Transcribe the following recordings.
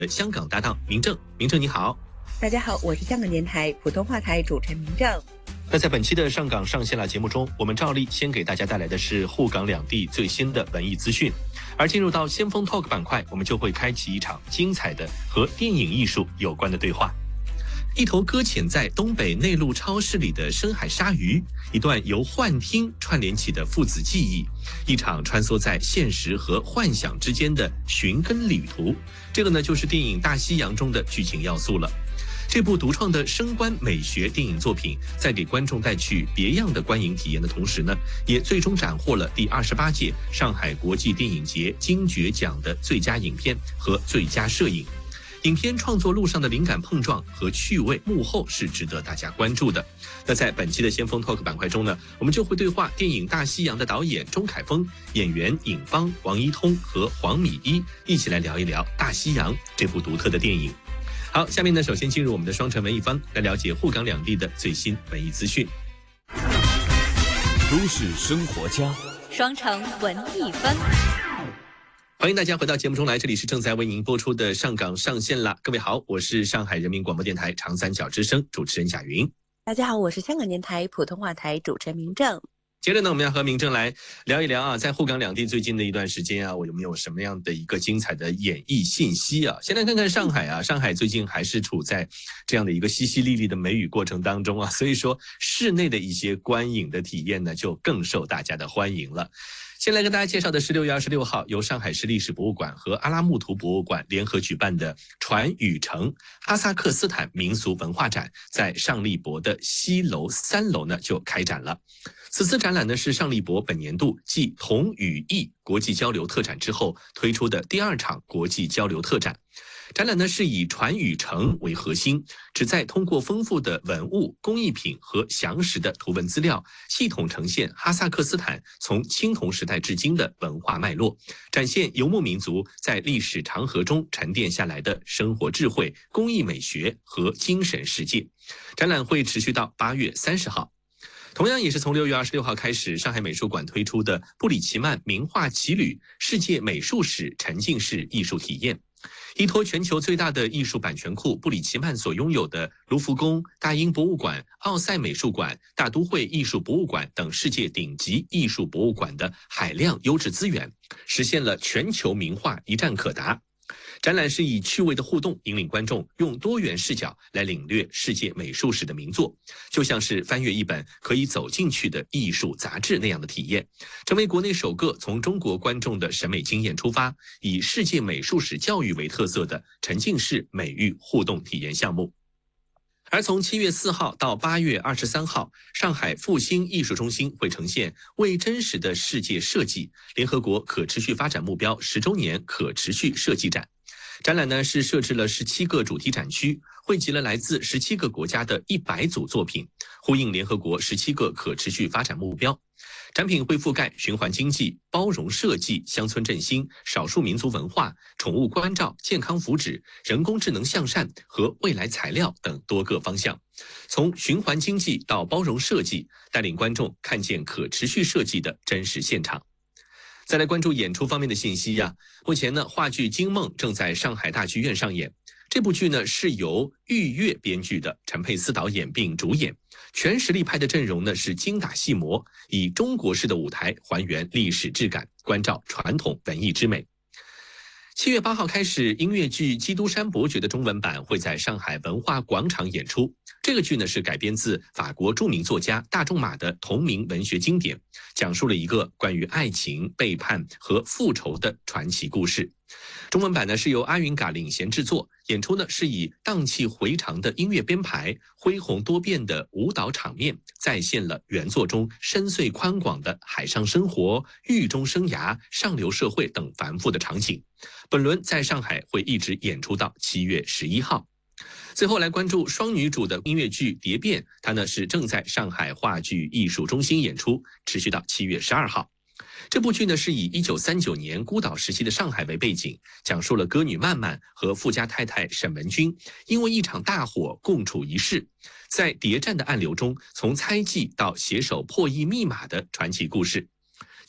香港搭档明正，明正你好。 大家好，我是香港电台普通话台主持人明正。 那在本期的上港上线了节目中，我们照例先给大家带来的是沪港两地最新的文艺资讯，而进入到先锋 Talk 板块，我们就会开启一场精彩的和电影艺术有关的对话。一头搁浅在东北内陆超市里的深海鲨鱼，一段由幻听串联起的父子记忆，一场穿梭在现实和幻想之间的寻根旅途，这个呢就是电影《大西洋》中的剧情要素了。这部独创的升观美学电影作品，在给观众带去别样的观影体验的同时呢，也最终斩获了第28届上海国际电影节金爵奖的最佳影片和最佳摄影。影片创作路上的灵感碰撞和趣味幕后是值得大家关注的。那在本期的先锋 Talk 板块中呢，我们就会对话电影《大西洋》的导演钟凯峰、演员尹芳、王一通和黄米一，一起来聊一聊《大西洋》这部独特的电影。好，下面呢，首先进入我们的双城文艺坊，来了解沪港两地的最新文艺资讯。 都市生活家， 双城文艺坊。 欢迎大家回到节目中来，这里是正在为您播出的上港上线了。各位好，我是上海人民广播电台长三角之声主持人贾云。 大家好，我是香港电台普通话台主持人明正。 接着呢，我们要和明正来聊一聊啊，在沪港两地最近的一段时间啊，我有没有什么样的一个精彩的演艺信息啊？先来看看上海啊，上海最近还是处在这样的一个淅淅沥沥的梅雨过程当中啊，所以说室内的一些观影的体验呢，就更受大家的欢迎了。先来跟大家介绍的是6月26号由上海市历史博物馆和阿拉木图博物馆联合举办的船与城哈萨克斯坦民俗文化展，在上立博的西楼3楼呢就开展了。此次展览呢是上立博本年度继同与异国际交流特展之后推出的第2场国际交流特展。展览呢是以船与城为核心，旨在通过丰富的文物、工艺品和详实的图文资料，系统呈现哈萨克斯坦从青铜时代至今的文化脉络，展现游牧民族在历史长河中沉淀下来的生活智慧、工艺美学和精神世界。展览会持续到8月30号。同样也是从6月26号开始，上海美术馆推出的布里奇曼名画奇旅世界美术史沉浸式艺术体验。依托全球最大的艺术版权库布里奇曼所拥有的卢浮宫、大英博物馆、奥赛美术馆、大都会艺术博物馆等世界顶级艺术博物馆的海量优质资源，实现了全球名画一站可达。展览是以趣味的互动引领观众用多元视角来领略世界美术史的名作，就像是翻阅一本可以走进去的艺术杂志那样的体验，成为国内首个从中国观众的审美经验出发，以世界美术史教育为特色的沉浸式美育互动体验项目。而从7月4号到8月23号，上海复兴艺术中心会呈现为真实的世界设计联合国可持续发展目标10周年可持续设计展。展览呢是设置了17个主题展区，汇集了来自17个国家的100组作品，呼应联合国17个可持续发展目标。展品会覆盖循环经济、包容设计、乡村振兴、少数民族文化、宠物关照、健康福祉、人工智能向善和未来材料等多个方向。从循环经济到包容设计，带领观众看见可持续设计的真实现场。再来关注演出方面的信息呀，目前呢，话剧《惊梦》正在上海大剧院上演。这部剧呢是由玉月编剧的，陈佩斯导演并主演，全实力派的阵容呢是精打细磨，以中国式的舞台还原历史质感，关照传统文艺之美。7月8号开始，音乐剧《基督山伯爵》的中文版会在上海文化广场演出。这个剧呢是改编自法国著名作家大仲马的同名文学经典，讲述了一个关于爱情、背叛和复仇的传奇故事。中文版呢是由阿云嘎领衔制作，演出呢是以荡气回肠的音乐编排、恢宏多变的舞蹈场面，再现了原作中深邃宽广的海上生活、狱中生涯、上流社会等繁复的场景。本轮在上海会一直演出到7月11号。最后来关注双女主的音乐剧《蝶变》，它呢是正在上海话剧艺术中心演出，持续到7月12号。这部剧呢是以1939年孤岛时期的上海为背景，讲述了歌女曼曼和富家太太沈文君因为一场大火共处一室，在谍战的暗流中从猜忌到携手破译密码的传奇故事。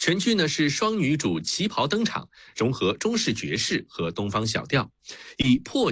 全剧呢是双女主旗袍登场，融合中式爵士和东方小调，以破